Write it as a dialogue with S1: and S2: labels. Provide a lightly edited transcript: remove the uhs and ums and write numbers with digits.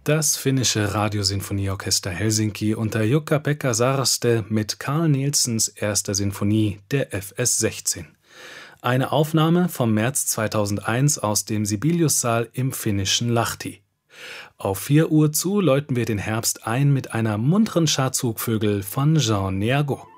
S1: Das finnische Radiosinfonieorchester Helsinki unter Jukka-Pekka Saraste mit Carl Nielsens erster Sinfonie, der FS 16. Eine Aufnahme vom März 2001 aus dem Sibelius-Saal im finnischen Lahti. Auf 4 Uhr zu läuten wir den Herbst ein mit einer munteren Schar Zugvögel von Jean Neagot.